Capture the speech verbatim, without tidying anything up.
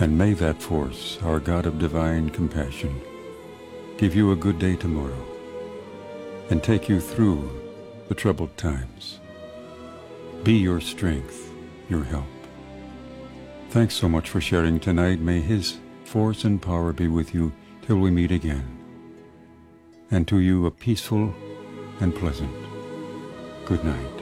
And may that force, our God of divine compassion, give you a good day tomorrow and take you through the troubled times. Be your strength, your help. Thanks so much for sharing tonight. May His force and power be with you till we meet again. And to you a peaceful and pleasant good night.